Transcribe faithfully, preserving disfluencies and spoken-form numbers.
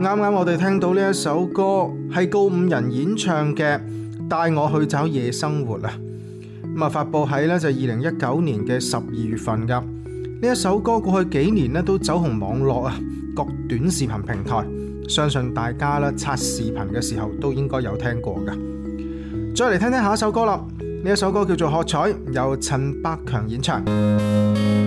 啱啱我哋聽到呢一首歌係告五人演唱嘅《帶我去找夜生活》啊，咁啊發佈喺呢就二零一九年嘅十二月份噶。呢一首歌過去幾年呢都走紅網絡啊，各短視頻平台，相信大家咧刷視頻嘅時候都應該有聽過噶。再嚟聽聽下一首歌啦，呢一首歌叫做《喝彩》，由陳百強演唱。